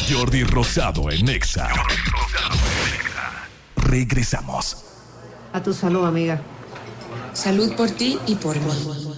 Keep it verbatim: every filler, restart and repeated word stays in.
Jordi Rosado en Exa. Regresamos. A tu salud, amiga. Salud por ti y por mí.